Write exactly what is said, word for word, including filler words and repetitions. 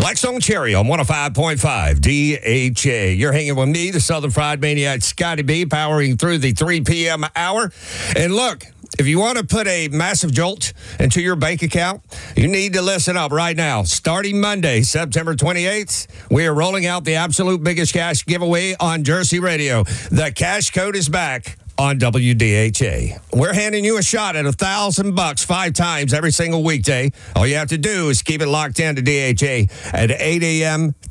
Blackstone Cherry on one oh five point five D H A. You're hanging with me, the Southern Fried Maniac, Scotty B, powering through the three p.m. hour. And look, if you want to put a massive jolt into your bank account, you need to listen up right now. Starting Monday, September twenty-eighth, we are rolling out the absolute biggest cash giveaway on Jersey Radio. The cash code is back on W D H A. We're handing you a shot at a thousand bucks five times every single weekday. All you have to do is keep it locked in to D H A at eight a.m.